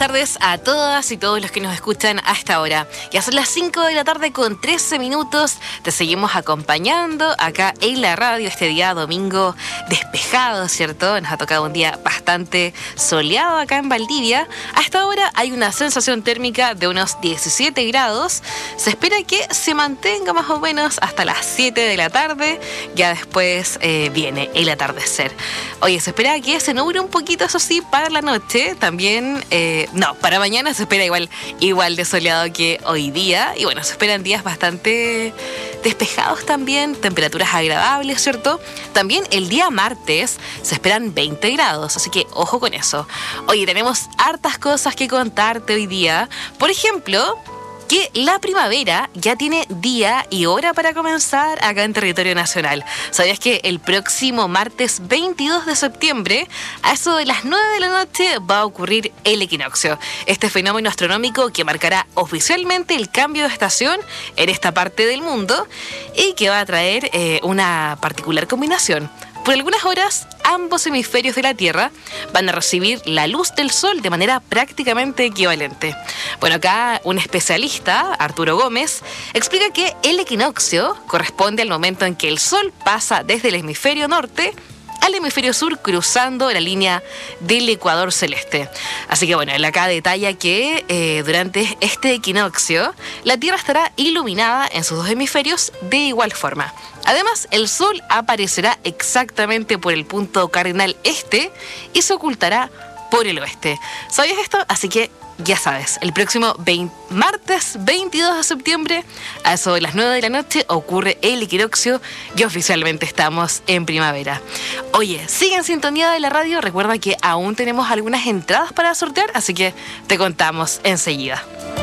tardes a todas y todos los que nos escuchan a esta hora. Ya son las 5 de la tarde con 13 minutos. Te seguimos acompañando acá en la radio este día domingo despejado, ¿cierto? Nos ha tocado un día bastante soleado acá en Valdivia. A esta hora hay una sensación térmica de unos 17 grados. Se espera que se mantenga más o menos hasta las 7 de la tarde. Ya después viene el atardecer. Oye, se espera que se nuble un poquito, eso sí, para la noche. También, para mañana se espera igual de soleado que hoy día. Y bueno, se esperan días bastante despejados también, temperaturas agradables, ¿cierto? También el día martes se esperan 20 grados, así que ojo con eso. Oye, tenemos hartas cosas que contarte hoy día. Por ejemplo, que la primavera ya tiene día y hora para comenzar acá en territorio nacional. ¿Sabías que el próximo martes 22 de septiembre, a eso de las 9 de la noche, va a ocurrir el equinoccio? Este fenómeno astronómico que marcará oficialmente el cambio de estación en esta parte del mundo y que va a traer una particular combinación. Por algunas horas, ambos hemisferios de la Tierra van a recibir la luz del Sol de manera prácticamente equivalente. Bueno, acá un especialista, Arturo Gómez, explica que el equinoccio corresponde al momento en que el Sol pasa desde el hemisferio norte al hemisferio sur, cruzando la línea del ecuador celeste. Así que bueno, él acá detalla que durante este equinoccio la Tierra estará iluminada en sus dos hemisferios de igual forma. Además, el Sol aparecerá exactamente por el punto cardinal este y se ocultará por el oeste. ¿Sabías esto? Así que ya sabes, el próximo martes 22 de septiembre, a eso de las 9 de la noche, ocurre el equinoccio y oficialmente estamos en primavera. Oye, sigue en sintonía de la radio. Recuerda que aún tenemos algunas entradas para sortear, así que te contamos enseguida.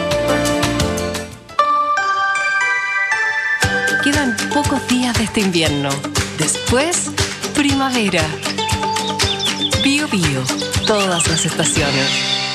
Quedan pocos días de este invierno. Después, primavera. Bío Bío, todas las estaciones.